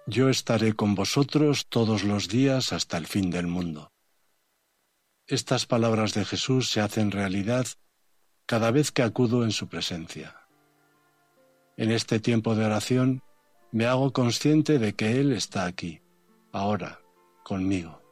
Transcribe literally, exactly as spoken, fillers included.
Yo estaré con vosotros todos los días hasta el fin del mundo. Estas palabras de Jesús se hacen realidad cada vez que acudo en su presencia. En este tiempo de oración me hago consciente de que Él está aquí, ahora, conmigo.